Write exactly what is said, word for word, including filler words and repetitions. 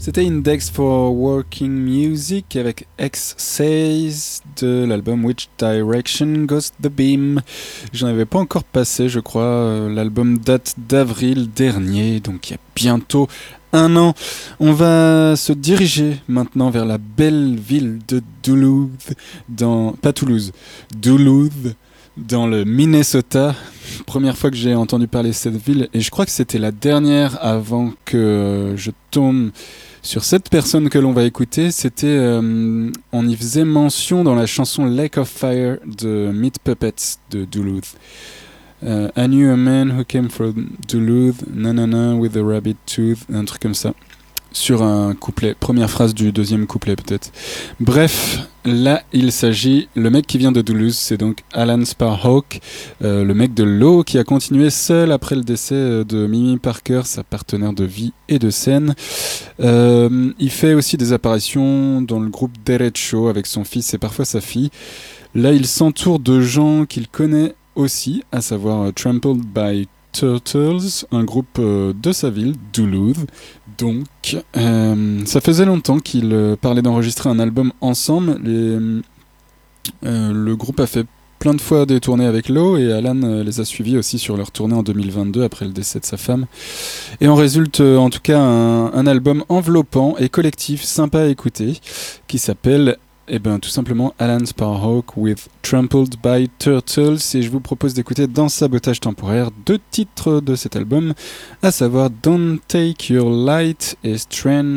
C'était Index for Working Music avec X Says de l'album Which Direction Goes the Beam. J'en avais pas encore passé, je crois. L'album date d'avril dernier, donc il y a bientôt un an. On va se diriger maintenant vers la belle ville de Duluth, dans pas Toulouse, Duluth, dans le Minnesota. Première fois que j'ai entendu parler de cette ville, et je crois que c'était la dernière avant que je tombe sur cette personne que l'on va écouter. C'était, euh, on y faisait mention dans la chanson Lake of Fire de Meat Puppets de Duluth. Uh, I knew a man who came from Duluth, nanana, with a rabbit tooth, un truc comme ça. Sur un couplet, première phrase du deuxième couplet peut-être. Bref, là il s'agit, le mec qui vient de Duluth, c'est donc Alan Sparhawk, euh, le mec de Low qui a continué seul après le décès de Mimi Parker, sa partenaire de vie et de scène. Euh, il fait aussi des apparitions dans le groupe Derecho avec son fils et parfois sa fille. Là il s'entoure de gens qu'il connaît aussi, à savoir uh, Trampled by Turtles, un groupe euh, de sa ville, Duluth. Donc, euh, ça faisait longtemps qu'ils euh, parlaient d'enregistrer un album ensemble. Les, euh, le groupe a fait plein de fois des tournées avec Low et Alan euh, les a suivis aussi sur leur tournée en deux mille vingt-deux après le décès de sa femme. Et en résulte euh, en tout cas un, un album enveloppant et collectif, sympa à écouter, qui s'appelle Eh ben, tout simplement Alan Sparhawk with Trampled by Turtles, et je vous propose d'écouter dans Sabotage Temporaire deux titres de cet album, à savoir Don't Take Your Light et Strange